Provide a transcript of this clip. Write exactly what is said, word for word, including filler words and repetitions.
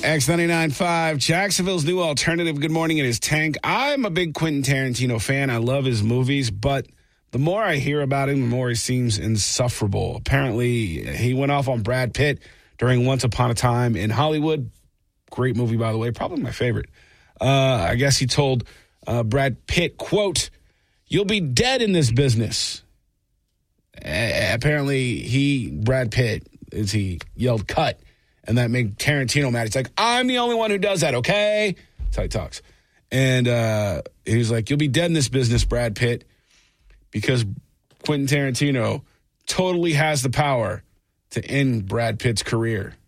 X ninety-nine point five, Jacksonville's new alternative. Good morning, it is Tank. I'm a big Quentin Tarantino fan. I love his movies, but the more I hear about him, the more he seems insufferable. Apparently, he went off on Brad Pitt during Once Upon a Time in Hollywood. Great movie, by the way. Probably my favorite. Uh, I guess he told uh, Brad Pitt, quote, "You'll be dead in this business." A- apparently, he, Brad Pitt, as he yelled, "cut." And that made Tarantino mad. He's like, "I'm the only one who does that, okay?" That's how he talks. And uh, he was like, "You'll be dead in this business, Brad Pitt," because Quentin Tarantino totally has the power to end Brad Pitt's career.